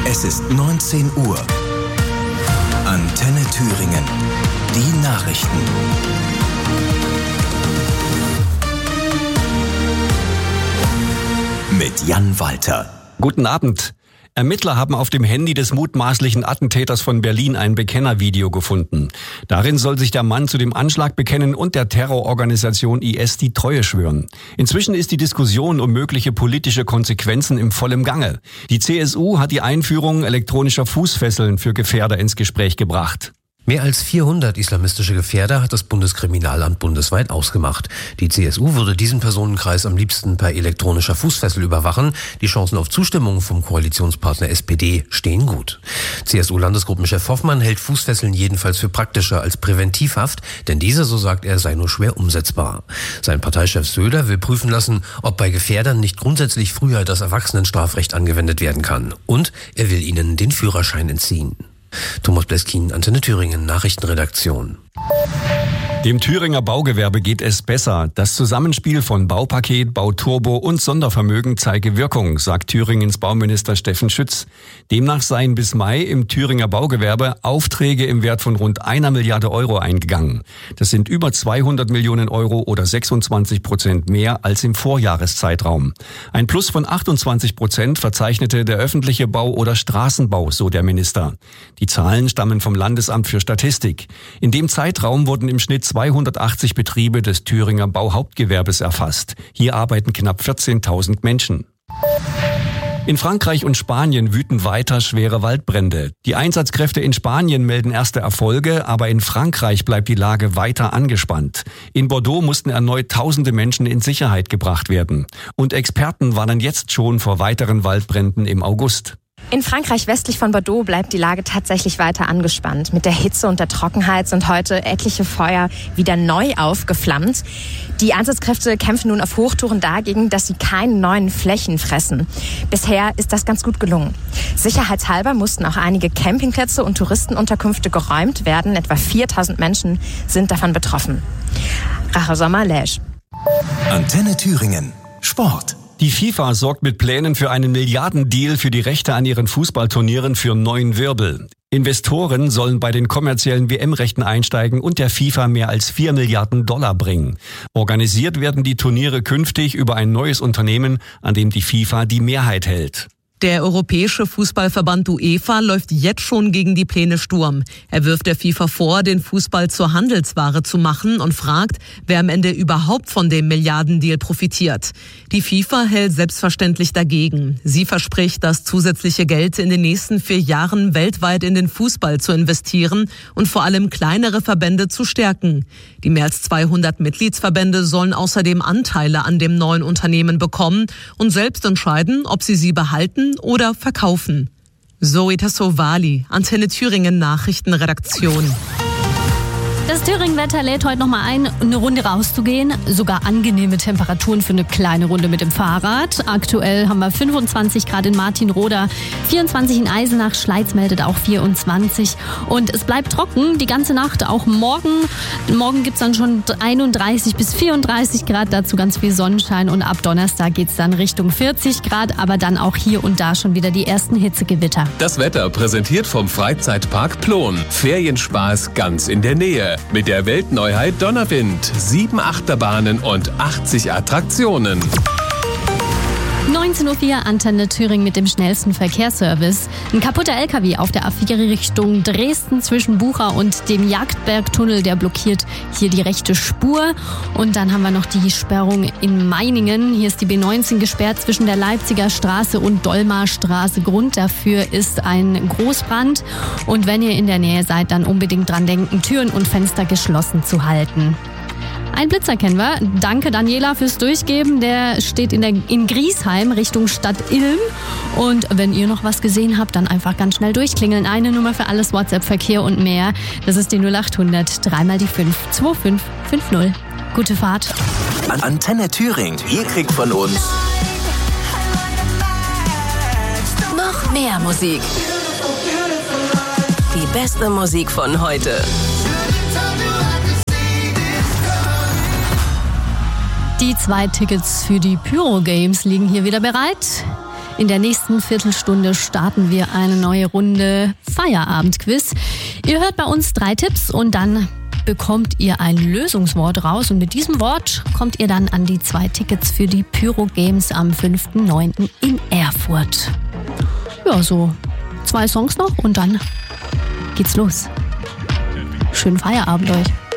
Es ist 19 Uhr. Antenne Thüringen. Die Nachrichten. Mit Jan Walter. Guten Abend. Ermittler haben auf dem Handy des mutmaßlichen Attentäters von Berlin ein Bekennervideo gefunden. Darin soll sich der Mann zu dem Anschlag bekennen und der Terrororganisation IS die Treue schwören. Inzwischen ist die Diskussion um mögliche politische Konsequenzen im vollen Gange. Die CSU hat die Einführung elektronischer Fußfesseln für Gefährder ins Gespräch gebracht. Mehr als 400 islamistische Gefährder hat das Bundeskriminalamt bundesweit ausgemacht. Die CSU würde diesen Personenkreis am liebsten per elektronischer Fußfessel überwachen. Die Chancen auf Zustimmung vom Koalitionspartner SPD stehen gut. CSU-Landesgruppenchef Hoffmann hält Fußfesseln jedenfalls für praktischer als Präventivhaft, denn diese, so sagt er, sei nur schwer umsetzbar. Sein Parteichef Söder will prüfen lassen, ob bei Gefährdern nicht grundsätzlich früher das Erwachsenenstrafrecht angewendet werden kann. Und er will ihnen den Führerschein entziehen. Thomas Bleskin, Antenne Thüringen, Nachrichtenredaktion. Dem Thüringer Baugewerbe geht es besser. Das Zusammenspiel von Baupaket, Bauturbo und Sondervermögen zeige Wirkung, sagt Thüringens Bauminister Steffen Schütz. Demnach seien bis Mai im Thüringer Baugewerbe Aufträge im Wert von rund 1 Milliarde Euro eingegangen. Das sind über 200 Millionen Euro oder 26% mehr als im Vorjahreszeitraum. Ein Plus von 28% verzeichnete der öffentliche Bau oder Straßenbau, so der Minister. Die Zahlen stammen vom Landesamt für Statistik. In dem Zeitraum wurden im Schnitt 280 Betriebe des Thüringer Bauhauptgewerbes erfasst. Hier arbeiten knapp 14.000 Menschen. In Frankreich und Spanien wüten weiter schwere Waldbrände. Die Einsatzkräfte in Spanien melden erste Erfolge, aber in Frankreich bleibt die Lage weiter angespannt. In Bordeaux mussten erneut tausende Menschen in Sicherheit gebracht werden. Und Experten warnen jetzt schon vor weiteren Waldbränden im August. In Frankreich westlich von Bordeaux bleibt die Lage tatsächlich weiter angespannt. Mit der Hitze und der Trockenheit sind heute etliche Feuer wieder neu aufgeflammt. Die Einsatzkräfte kämpfen nun auf Hochtouren dagegen, dass sie keine neuen Flächen fressen. Bisher ist das ganz gut gelungen. Sicherheitshalber mussten auch einige Campingplätze und Touristenunterkünfte geräumt werden. Etwa 4.000 Menschen sind davon betroffen. Rache Sommer-Lesch. Antenne Thüringen. Sport. Die FIFA sorgt mit Plänen für einen Milliardendeal für die Rechte an ihren Fußballturnieren für neuen Wirbel. Investoren sollen bei den kommerziellen WM-Rechten einsteigen und der FIFA mehr als 4 Milliarden Dollar bringen. Organisiert werden die Turniere künftig über ein neues Unternehmen, an dem die FIFA die Mehrheit hält. Der Europäische Fußballverband UEFA läuft jetzt schon gegen die Pläne Sturm. Er wirft der FIFA vor, den Fußball zur Handelsware zu machen und fragt, wer am Ende überhaupt von dem Milliardendeal profitiert. Die FIFA hält selbstverständlich dagegen. Sie verspricht, das zusätzliche Geld in den nächsten 4 Jahren weltweit in den Fußball zu investieren und vor allem kleinere Verbände zu stärken. Die mehr als 200 Mitgliedsverbände sollen außerdem Anteile an dem neuen Unternehmen bekommen und selbst entscheiden, ob sie behalten oder verkaufen. Zoe Tassovali, Antenne Thüringen Nachrichtenredaktion. Das Thüringen-Wetter lädt heute nochmal ein, eine Runde rauszugehen. Sogar angenehme Temperaturen für eine kleine Runde mit dem Fahrrad. Aktuell haben wir 25 Grad in Martinroda, 24 in Eisenach, Schleiz meldet auch 24. Und es bleibt trocken die ganze Nacht, auch morgen. Morgen gibt es dann schon 31 bis 34 Grad, dazu ganz viel Sonnenschein. Und ab Donnerstag geht es dann Richtung 40 Grad, aber dann auch hier und da schon wieder die ersten Hitzegewitter. Das Wetter präsentiert vom Freizeitpark Plon. Ferienspaß ganz in der Nähe. Mit der Weltneuheit Donnerwind, 7 Achterbahnen und 80 Attraktionen. 19.04 Uhr, Antenne Thüringen mit dem schnellsten Verkehrsservice. Ein kaputter LKW auf der A4 Richtung Dresden zwischen Bucha und dem Jagdbergtunnel, der blockiert hier die rechte Spur. Und dann haben wir noch die Sperrung in Meiningen. Hier ist die B19 gesperrt zwischen der Leipziger Straße und Dolmarstraße. Grund dafür ist ein Großbrand. Und wenn ihr in der Nähe seid, dann unbedingt dran denken, Türen und Fenster geschlossen zu halten. Ein Blitzer kennen wir. Danke Daniela fürs Durchgeben. Der steht in Griesheim Richtung Stadt Ilm. Und wenn ihr noch was gesehen habt, dann einfach ganz schnell durchklingeln. Eine Nummer für alles WhatsApp-Verkehr und mehr. Das ist die 0800 3 mal die 5 2550. Gute Fahrt. Antenne Thüringen. Ihr kriegt von uns noch mehr Musik. Die beste Musik von heute. Die 2 Tickets für die Pyro Games liegen hier wieder bereit. In der nächsten Viertelstunde starten wir eine neue Runde Feierabendquiz. Ihr hört bei uns 3 Tipps und dann bekommt ihr ein Lösungswort raus. Und mit diesem Wort kommt ihr dann an die 2 Tickets für die Pyro Games am 5.9. in Erfurt. Ja, so 2 Songs noch und dann geht's los. Schönen Feierabend euch.